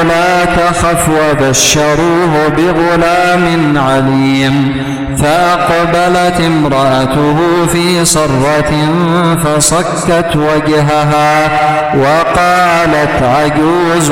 لا تخف وبشروه بغلام عليم. فأقبلت امرأته في صرة فصكت وجهها وقالت عجوز